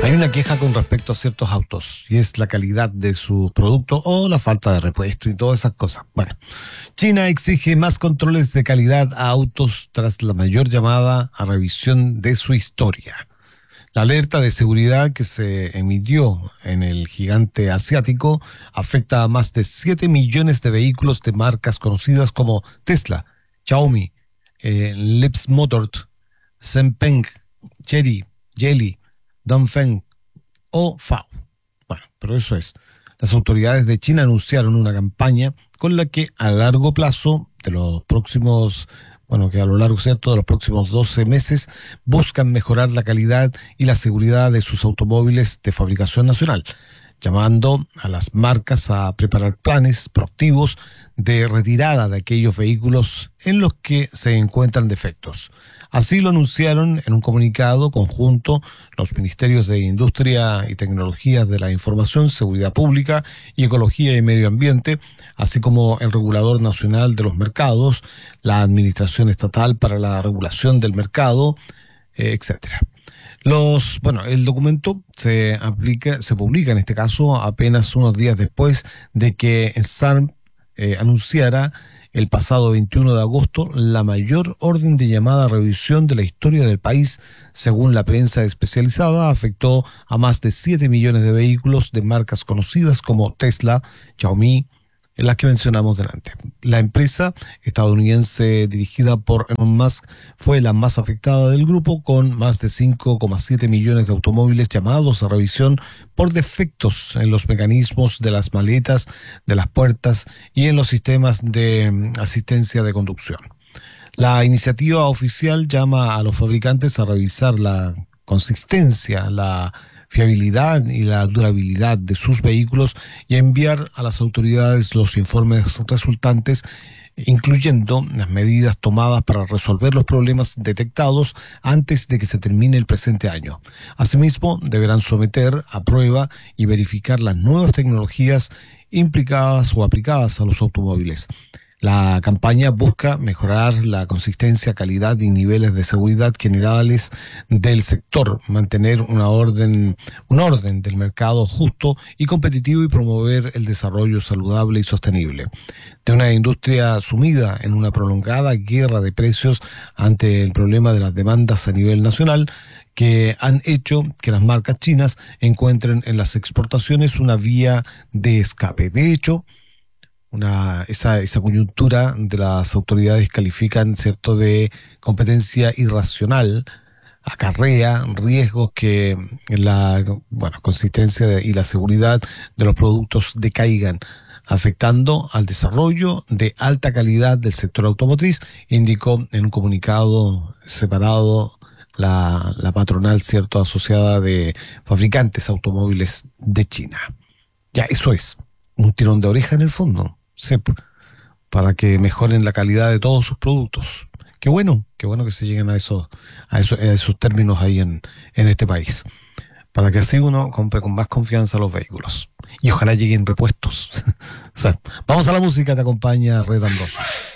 Hay una queja con respecto a ciertos autos y es la calidad de su producto o la falta de repuesto y todas esas cosas. Bueno, China exige más controles de calidad a autos tras la mayor llamada a revisión de su historia. La alerta de seguridad que se emitió en el gigante asiático afecta a más de 7 millones de vehículos de marcas conocidas como Tesla, Xiaomi, Lips Motors, Xpeng, Chery, Geely, Dongfeng o FAW. Bueno, pero eso es. Las autoridades de China anunciaron una campaña con la que a largo plazo, de los próximos, que a lo largo, ¿cierto?, de los próximos 12 meses, buscan mejorar la calidad y la seguridad de sus automóviles de fabricación nacional, llamando a las marcas a preparar planes proactivos de retirada de aquellos vehículos en los que se encuentran defectos. Así lo anunciaron en un comunicado conjunto los Ministerios de Industria y Tecnologías de la Información, Seguridad Pública y Ecología y Medio Ambiente, así como el Regulador Nacional de los Mercados, la Administración Estatal para la Regulación del Mercado, etcétera. El documento se publica en este caso apenas unos días después de que el SARM anunciara el pasado 21 de agosto la mayor orden de llamada a revisión de la historia del país. Según la prensa especializada, afectó a más de 7 millones de vehículos de marcas conocidas como Tesla, Xiaomi, en las que mencionamos delante. La empresa estadounidense dirigida por Elon Musk fue la más afectada del grupo, con más de 5,7 millones de automóviles llamados a revisión por defectos en los mecanismos de las maletas, de las puertas y en los sistemas de asistencia de conducción. La iniciativa oficial llama a los fabricantes a revisar la consistencia, la fiabilidad y la durabilidad de sus vehículos y a enviar a las autoridades los informes resultantes, incluyendo las medidas tomadas para resolver los problemas detectados antes de que se termine el presente año. Asimismo, deberán someter a prueba y verificar las nuevas tecnologías implicadas o aplicadas a los automóviles. La campaña busca mejorar la consistencia, calidad y niveles de seguridad generales del sector, mantener un orden del mercado justo y competitivo y promover el desarrollo saludable y sostenible de una industria sumida en una prolongada guerra de precios ante el problema de las demandas a nivel nacional, que han hecho que las marcas chinas encuentren en las exportaciones una vía de escape. De hecho, esa coyuntura de las autoridades califican, ¿cierto?, de competencia irracional, acarrea riesgos que la consistencia y la seguridad de los productos decaigan, afectando al desarrollo de alta calidad del sector automotriz, indicó en un comunicado separado la patronal, ¿cierto?, asociada de fabricantes automóviles de China. Ya, eso es un tirón de oreja en el fondo. Sí, para que mejoren la calidad de todos sus productos. Qué bueno que se lleguen a esos términos ahí en este país, para que así uno compre con más confianza los vehículos y ojalá lleguen repuestos. O sea, vamos a la música, te acompaña Red Andoso.